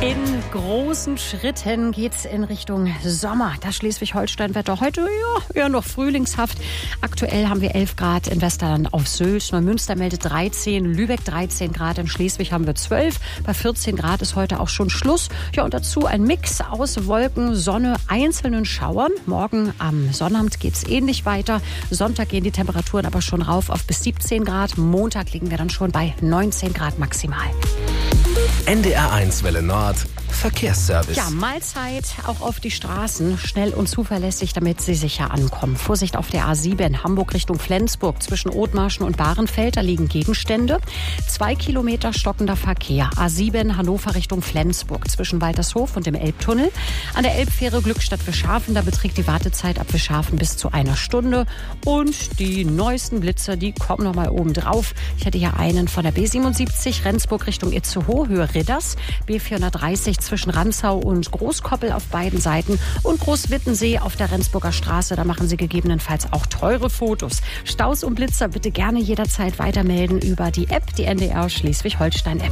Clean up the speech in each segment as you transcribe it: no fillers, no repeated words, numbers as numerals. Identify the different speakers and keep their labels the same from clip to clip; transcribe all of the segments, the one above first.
Speaker 1: In großen Schritten geht's in Richtung Sommer. Das Schleswig-Holstein-Wetter heute eher noch frühlingshaft. Aktuell haben wir 11 Grad in Westerland auf Sylt. Neumünster meldet 13, Lübeck 13 Grad. In Schleswig haben wir 12. Bei 14 Grad ist heute auch schon Schluss. Ja, und dazu ein Mix aus Wolken, Sonne, einzelnen Schauern. Morgen am Sonnabend geht's ähnlich weiter. Sonntag gehen die Temperaturen aber schon rauf auf bis 17 Grad. Montag liegen wir dann schon bei 19 Grad maximal.
Speaker 2: NDR1 Welle Nord, Verkehrsservice.
Speaker 1: Ja, Mahlzeit auch auf die Straßen, schnell und zuverlässig, damit Sie sicher ankommen. Vorsicht auf der A7 Hamburg Richtung Flensburg. Zwischen Othmarschen und Bahrenfeld, da liegen Gegenstände. 2 Kilometer stockender Verkehr. A7 Hannover Richtung Flensburg. Zwischen Waltershof und dem Elbtunnel. An der Elbfähre Glückstadt-Wischhafen, da beträgt die Wartezeit ab Wischhafen bis zu 1 Stunde. Und die neuesten Blitzer, die kommen noch mal oben drauf. Ich hätte hier einen von der B77 Rendsburg Richtung Itzehoe, Höhe Ridders. B430 zwischen Ranzau und Großkoppel auf beiden Seiten und Großwittensee auf der Rendsburger Straße. Da machen Sie gegebenenfalls auch teure Fotos. Staus und Blitzer bitte gerne jederzeit weitermelden über die App, die NDR Schleswig-Holstein-App.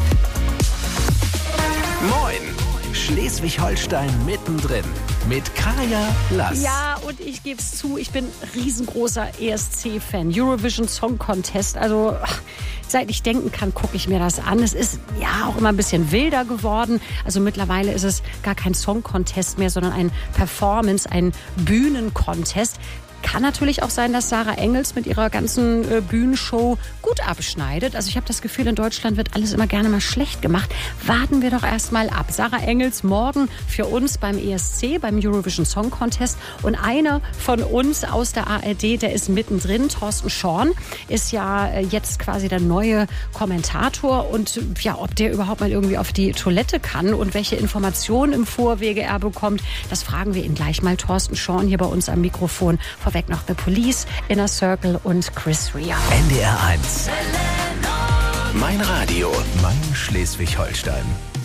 Speaker 2: Moin! Schleswig-Holstein mittendrin mit Kaya Lass.
Speaker 1: Ja, und ich gebe es zu, ich bin riesengroßer ESC-Fan. Eurovision Song Contest, also seit ich denken kann, gucke ich mir das an. Es ist ja auch immer ein bisschen wilder geworden. Also mittlerweile ist es gar kein Song Contest mehr, sondern ein Performance, ein Bühnencontest. Kann natürlich auch sein, dass Sarah Engels mit ihrer ganzen Bühnenshow gut abschneidet. Also ich habe das Gefühl, in Deutschland wird alles immer gerne mal schlecht gemacht. Warten wir doch erst mal ab. Sarah Engels morgen für uns beim ESC, beim Eurovision Song Contest. Und einer von uns aus der ARD, der ist mittendrin. Thorsten Schorn ist ja jetzt quasi der neue Kommentator. Und ja, ob der überhaupt mal irgendwie auf die Toilette kann und welche Informationen im Vorwege er bekommt, das fragen wir ihn gleich mal. Thorsten Schorn hier bei uns am Mikrofon. Vorweg noch The Police, Inner Circle und Chris Rea.
Speaker 2: NDR1. Mein Radio, mein Schleswig-Holstein.